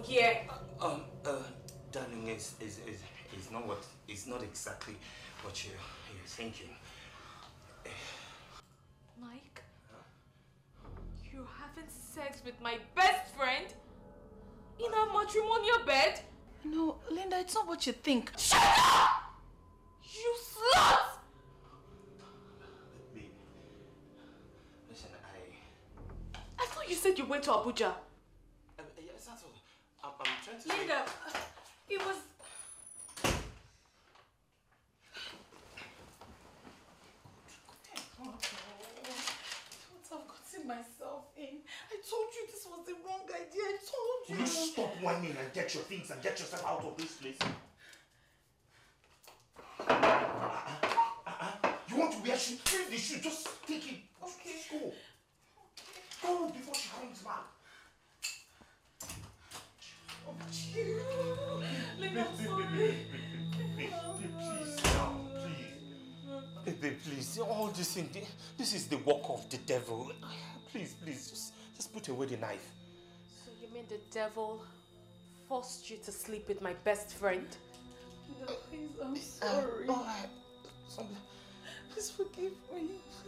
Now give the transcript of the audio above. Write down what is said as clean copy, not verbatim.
here? Darling, it's not exactly what you're thinking. Mike? You're having sex with my best friend? In our matrimonial bed? No, Linda, it's not what you think. Shut up! You slut! Babe, listen, I thought you said you went to Abuja. Yes, that's all. I'm trying to Linda, it was... What I've gotten myself in. I told you this was the wrong idea. I told you. Will you stop whining and get your things and get yourself out of this place? You want to wear shoes? Leave the shoe. Just take it. Okay. Just go. Go before she comes back. Linda, I'm sorry. Please, now, please. Babe, please. All this thing, this is the work of the devil. Please, just put away the knife. So you mean the devil forced you to sleep with my best friend? No, please, I'm sorry. Alright. Please forgive me.